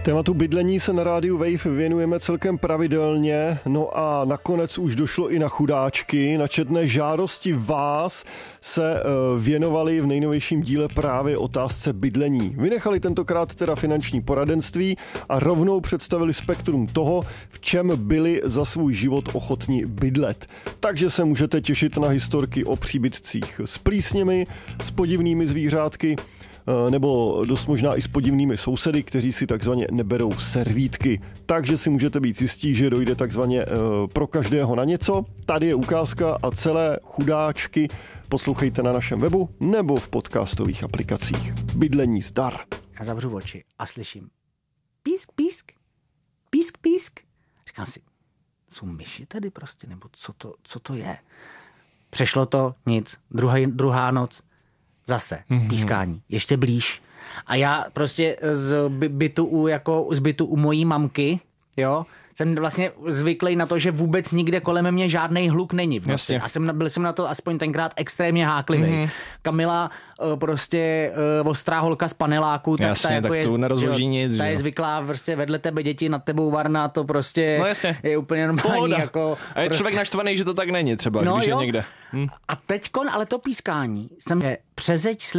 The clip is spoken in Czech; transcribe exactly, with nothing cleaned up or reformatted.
Tématu bydlení se na rádiu Wave věnujeme celkem pravidelně, no a nakonec už došlo i na chudáčky. Na četné žádosti vás se věnovali v nejnovějším díle právě otázce bydlení. Vynechali tentokrát teda finanční poradenství a rovnou představili spektrum toho, v čem byli za svůj život ochotni bydlet. Takže se můžete těšit na historky o příbytcích s plísněmi, s podivnými zvířátky, nebo dost možná i s podivnými sousedy, kteří si takzvaně neberou servítky. Takže si můžete být jistí, že dojde takzvaně pro každého na něco. Tady je ukázka a celé chudáčky poslouchejte na našem webu nebo v podcastových aplikacích. Bydlení zdar. Já zavřu oči a slyším písk, písk, písk, písk. Říkám si, jsou myši tady prostě, nebo co to, co to je? Přešlo to, nic. Druhá, druhá noc, zase mm-hmm. pískání, ještě blíž. A já prostě z bytu u, jako z bytu u mojí mamky, jo, jsem vlastně zvyklý na to, že vůbec nikde kolem mě žádný hluk není v noci. A jsem, byl jsem na to aspoň tenkrát extrémně háklivý. Mm-hmm. Kamila prostě ostrá holka z paneláku, tak jasně, ta jako tak je, tu nerozloží nic. Ta je zvyklá prostě vedle tebe děti, nad tebou varna, to prostě no je úplně normální. Jako, a je prostě... člověk naštvaný, že to tak není třeba, no když jo. je někde. Hm. A teďkon, ale to pískání jsem přezeď